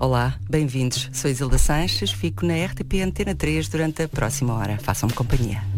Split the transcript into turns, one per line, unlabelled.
Olá, bem-vindos. Sou Isilda Sanches, fico na RTP Antena 3 durante a próxima hora. Façam-me companhia.